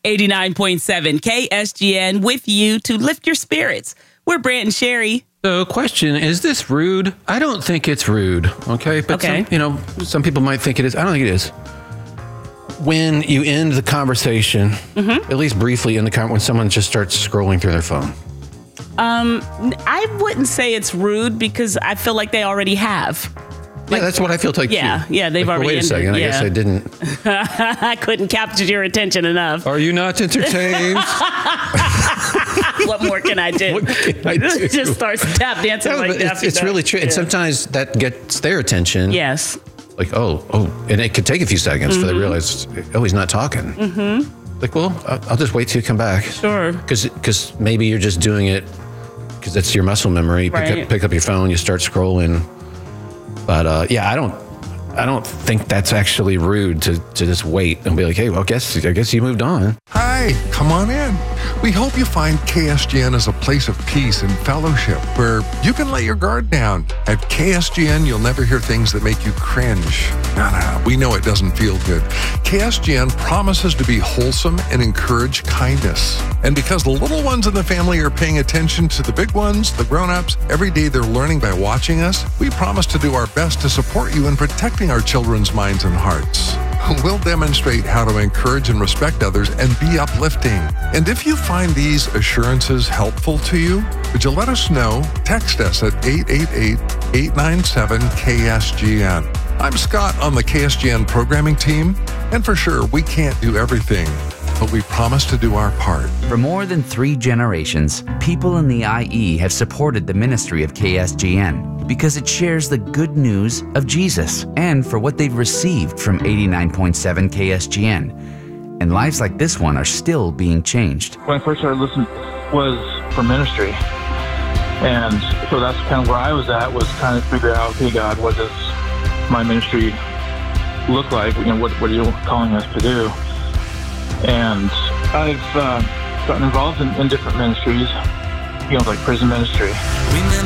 89.7 KSGN with you to lift your spirits. We're Brant and Sherry. So, question, is this rude? I don't think it's rude, okay? But some people might think it is. I don't think it is. When you end the conversation, at least briefly when someone just starts scrolling through their phone. I wouldn't say it's rude because I feel like they already have. Yeah, that's what I feel like. Yeah, they've already. Wait a second, I guess I didn't. I couldn't capture your attention enough. Are you not entertained? What more can I do? What can I do? Just starts tap dancing like that. It's really true. Yeah. And sometimes that gets their attention. Yes. Like, oh, and it could take a few seconds before they realize, he's not talking. Like, well, I'll just wait till you come back. Sure. Because maybe you're just doing it because that's your muscle memory. Right. Pick up your phone, you start scrolling. But I don't think that's actually rude to just wait and be like, hey, well, I guess you moved on. Hi, come on in. We hope you find KSGN as a place of peace and fellowship where you can let your guard down. At KSGN, you'll never hear things that make you cringe. No, we know it doesn't feel good. KSGN promises to be wholesome and encourage kindness. And because the little ones in the family are paying attention to the big ones, the grown-ups, every day they're learning by watching us, we promise to do our best to support you in protecting our children's minds and hearts. We'll demonstrate how to encourage and respect others and be uplifting. And if you find these assurances helpful to you, would you let us know? Text us at 888-897-KSGN. I'm Scott on the KSGN programming team, and for sure, we can't do everything, but we promise to do our part. For more than 3 generations, people in the IE have supported the ministry of KSGN because it shares the good news of Jesus and for what they've received from 89.7 KSGN. And lives like this one are still being changed. When I first started listening was for ministry. And so that's kind of where I was at, was trying to figure out, okay, God, what does my ministry look like? What are you calling us to do? And I've gotten involved in different ministries, like prison ministry.